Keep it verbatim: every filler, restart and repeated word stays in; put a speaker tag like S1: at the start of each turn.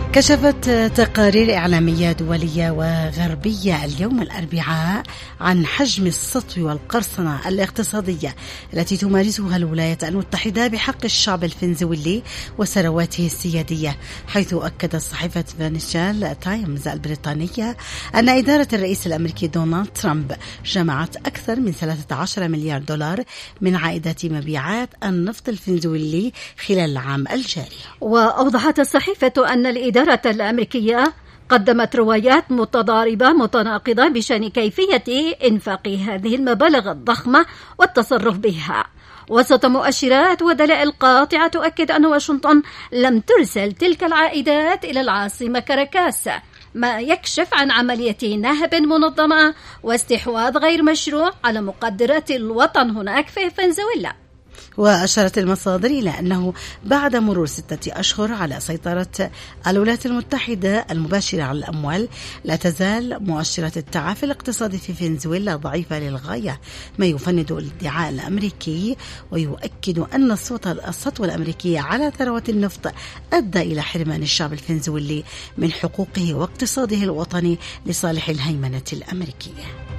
S1: كشفت تقارير إعلامية دولية وغربية اليوم الأربعاء عن حجم السطو والقرصنة الاقتصادية التي تمارسها الولايات المتحدة بحق الشعب الفنزويلي وثرواته السيادية، حيث أكدت صحيفة فينيشال تايمز البريطانية أن إدارة الرئيس الأمريكي دونالد ترامب جمعت أكثر من ثلاثة عشر مليار دولار من عائدات مبيعات النفط الفنزويلي خلال العام الجاري.
S2: وأوضحت الصحيفة أن الإدارة الأمريكية قدمت روايات متضاربة متناقضة بشأن كيفية إنفاق هذه المبالغ الضخمة والتصرف بها، وسط مؤشرات ودلائل قاطعة تؤكد أن واشنطن لم ترسل تلك العائدات إلى العاصمة كاراكاس، ما يكشف عن عملية نهب منظمة واستحواذ غير مشروع على مقدرات الوطن هناك في فنزويلا.
S1: وأشارت المصادر إلى أنه بعد مرور ستة أشهر على سيطرة الولايات المتحدة المباشرة على الأموال، لا تزال مؤشرات التعافي الاقتصادي في فنزويلا ضعيفة للغاية، ما يفند الادعاء الأمريكي ويؤكد أن السطوة الأمريكية على ثروة النفط أدى إلى حرمان الشعب الفنزويلي من حقوقه واقتصاده الوطني لصالح الهيمنة الأمريكية.